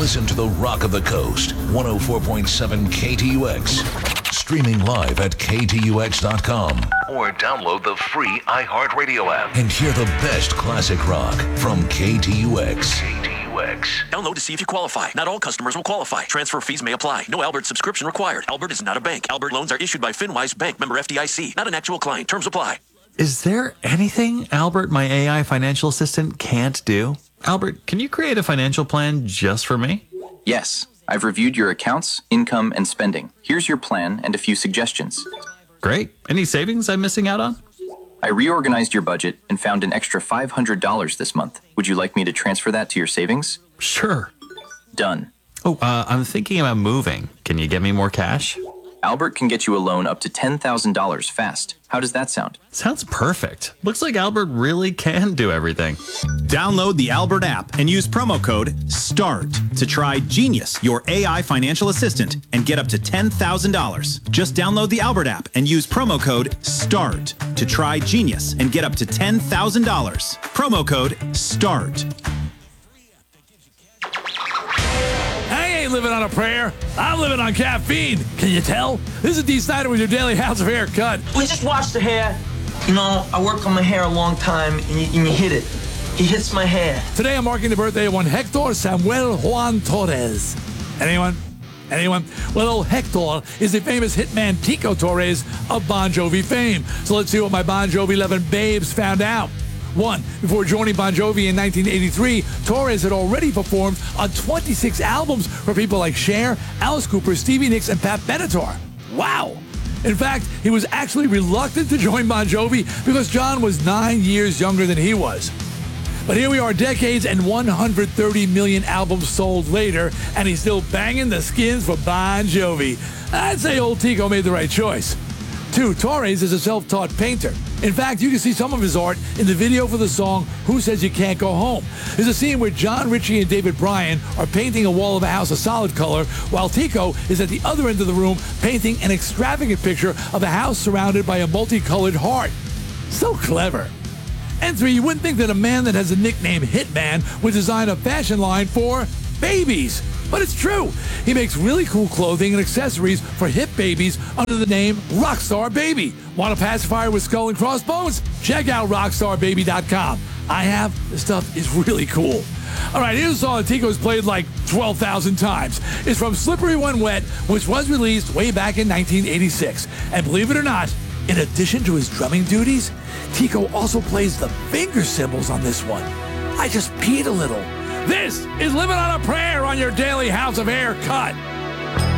Listen to the Rock of the Coast, 104.7 KTUX. Streaming live at ktux.com. Or download the free iHeartRadio app and hear the best classic rock from KTUX. Download to see if you qualify. Not all customers will qualify. Transfer fees may apply. No Albert subscription required. Albert is not a bank. Albert loans are issued by FinWise Bank, member FDIC. Not an actual client. Terms apply. Is there anything Albert, my AI financial assistant, can't do? Albert, can you create a financial plan just for me? Yes. I've reviewed your accounts, income, and spending. Here's your plan and a few suggestions. Great. Any savings I'm missing out on? I reorganized your budget and found an extra $500 this month. Would you like me to transfer that to your savings? Sure. Done. Oh, I'm thinking about moving. Can you get me more cash? Albert can get you a loan up to $10,000 fast. How does that sound? Sounds perfect. Looks like Albert really can do everything. Download the Albert app and use promo code START to try Genius, your AI financial assistant, and get up to $10,000. Just download the Albert app and use promo code START to try Genius and get up to $10,000. Promo code START. I ain't living on a prayer. I'm living on caffeine. Can you tell? This is Dee Snider with your daily House of Hair cut. We just washed the hair. You know, I worked on my hair a long time, and you hit it. He hits my hair. Today I'm marking the birthday of one Hector Samuel Juan Torres. Anyone? Well, old Hector is the famous hitman Tico Torres of Bon Jovi fame. So let's see what my Bon Jovi loving babes found out. 1. Before joining Bon Jovi in 1983, Torres had already performed on 26 albums for people like Cher, Alice Cooper, Stevie Nicks, and Pat Benatar. Wow! In fact, he was actually reluctant to join Bon Jovi because John was 9 years younger than he was. But here we are decades and 130 million albums sold later, and he's still banging the skins for Bon Jovi. I'd say old Tico made the right choice. 2. Torres is a self-taught painter. In fact, you can see some of his art in the video for the song Who Says You Can't Go Home. There's a scene where John Ritchie and David Bryan are painting a wall of a house a solid color, while Tico is at the other end of the room painting an extravagant picture of a house surrounded by a multicolored heart. So clever. And 3, you wouldn't think that a man that has the nickname Hitman would design a fashion line for babies. But it's true. He makes really cool clothing and accessories for hip babies under the name Rockstar Baby. Want a pacifier with skull and crossbones? Check out rockstarbaby.com. I have. The stuff is really cool. All right, here's a song that Tico's played like 12,000 times. It's from Slippery When Wet, which was released way back in 1986. And believe it or not, in addition to his drumming duties, Tico also plays the finger cymbals on this one. I just peed a little. This is Living on a Prayer on your daily House of Hair cut.